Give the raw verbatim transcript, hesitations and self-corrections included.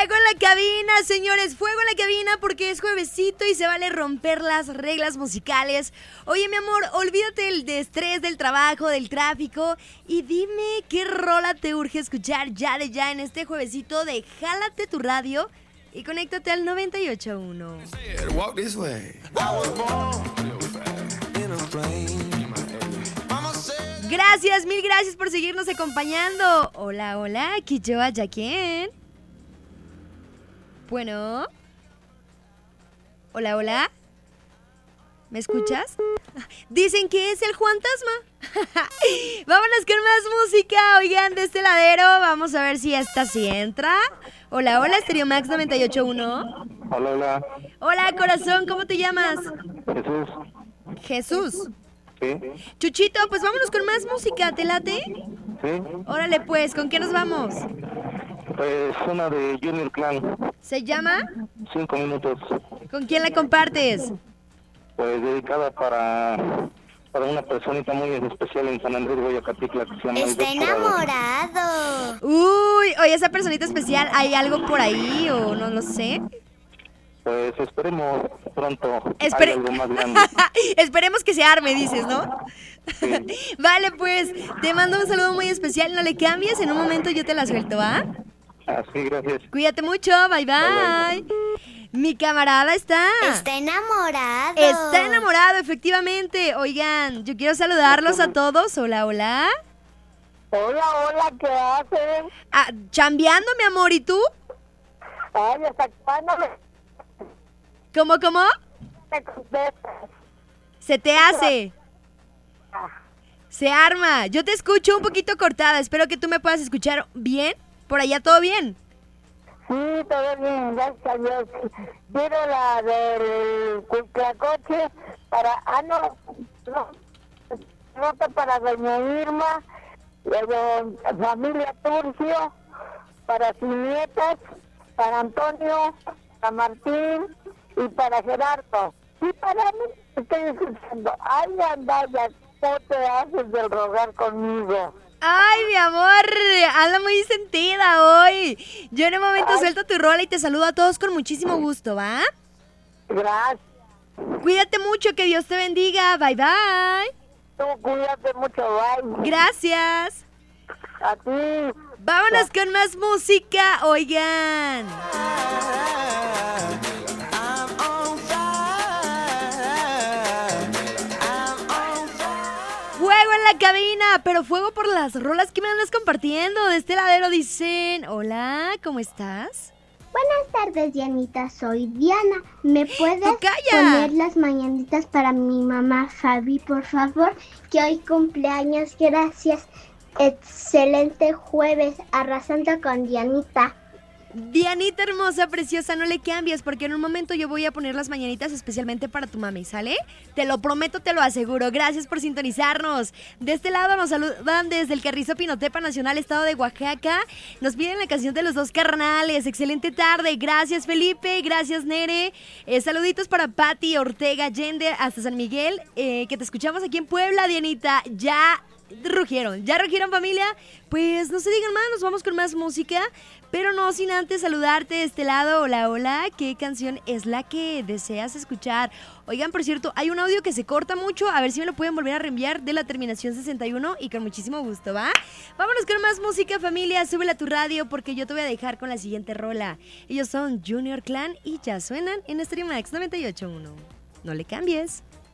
Fuego en la cabina, señores, fuego en la cabina porque es juevesito y se vale romper las reglas musicales. Oye, mi amor, olvídate del estrés del trabajo, del tráfico y dime qué rola te urge escuchar ya de ya en este juevesito de Jálate tu radio y conéctate al noventa y ocho punto uno. Gracias, mil gracias por seguirnos acompañando. Hola, hola, aquí yo, ¿ya quién? Bueno. Hola, hola. ¿Me escuchas? Dicen que es el Juantasma. Vámonos con más música. Oigan, de este ladero, vamos a ver si esta sí entra. Hola, hola, Stereo Max noventa y ocho punto uno. Hola, hola. Hola, corazón, ¿cómo te llamas? Jesús. Jesús. Sí. Chuchito, pues vámonos con más música, ¿te late? Sí. Órale pues, ¿con qué nos vamos? Pues una de Junior Clan. ¿Se llama? Cinco minutos. ¿Con quién la compartes? Pues dedicada para, para una personita muy especial en San Andrés, Guayacatitla, que se llama Está El Desperado. enamorado. Uy, oye, esa personita especial, ¿hay algo por ahí o no lo sé? Pues esperemos pronto Espere- hay algo más grande. Esperemos que se arme, dices, ¿no? Sí. Vale, pues, te mando un saludo muy especial. No le cambies, en un momento yo te la suelto, ¿ah? Así, gracias. Cuídate mucho, bye bye. Bye, bye. Mi camarada está. Está enamorado. Está enamorado, efectivamente. Oigan, yo quiero saludarlos a todos. Hola, hola. Hola, hola, ¿qué hacen? Ah, chambeando, mi amor, ¿y tú? Ay, ¿hasta cuándo me, ¿Cómo, cómo? me contestas? Se te hace. Se arma. Yo te escucho un poquito cortada. Espero que tú me puedas escuchar bien. ¿Por allá todo bien? Sí, todo bien, gracias a Dios. Quiero la del cuicacoche para... Ah, no, no, nota para doña Irma, la de familia Turcio, para sus nietas, para Antonio, para Martín y para Gerardo. Y para mí, estoy escuchando. Ay, anda, ya, ¿cómo te haces del rogar conmigo? Ay, mi amor, anda muy sentida hoy. Yo en un momento Ay. suelto tu rola y te saludo a todos con muchísimo gusto, ¿va? Gracias. Cuídate mucho, que Dios te bendiga. Bye, bye. Tú cuídate mucho, bye. Gracias. A ti. Vámonos con más música, oigan. Fuego en la cabina, pero fuego por las rolas que me andas compartiendo. De este ladero dicen, hola, ¿cómo estás? Buenas tardes, Dianita. Soy Diana. ¿Me puedes ¡Tocaya! poner las mañanitas para mi mamá Fabi, por favor? Que hoy cumpleaños. Gracias. Excelente jueves. Arrasando con Dianita. Dianita hermosa, preciosa, no le cambies porque en un momento yo voy a poner las mañanitas especialmente para tu mami, ¿sale? Te lo prometo, te lo aseguro. Gracias por sintonizarnos. De este lado nos saludan desde el Carrizo Pinotepa Nacional, estado de Oaxaca. Nos piden la canción de los dos carnales. Excelente tarde. Gracias, Felipe. Gracias, Nere. Eh, saluditos para Patti Ortega Allende hasta San Miguel, eh, que te escuchamos aquí en Puebla, Dianita. Ya rugieron, ya rugieron, familia. Pues no se digan más, nos vamos con más música, pero no sin antes saludarte de este lado. Hola, hola, ¿qué canción es la que deseas escuchar? Oigan, por cierto, hay un audio que se corta mucho, a ver si me lo pueden volver a reenviar, de la terminación sesenta y uno, y con muchísimo gusto, ¿va? Vámonos con más música, familia, súbela a tu radio porque yo te voy a dejar con la siguiente rola. Ellos son Junior Clan y ya suenan en Stereo Max noventa y ocho punto uno. No le cambies.